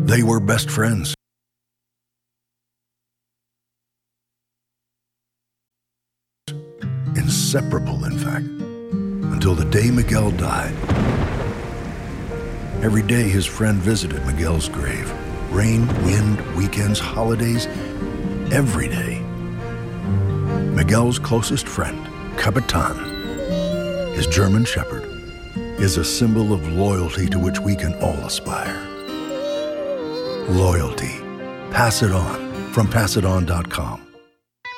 They were best friends. Inseparable, in fact, until the day Miguel died. Every day his friend visited Miguel's grave. Rain, wind, weekends, holidays, every day. Miguel's closest friend, Capitan, his German shepherd, is a symbol of loyalty to which we can all aspire. Loyalty. Pass it on from PassItOn.com.